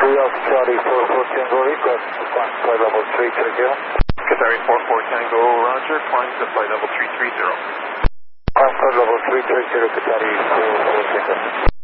Alpha Charlie 44 Tango, request to climb to flight level 330. Qatari 44 Tango, roger, climb to flight level 330. Climb flight level 330, Qatari 44 Tango.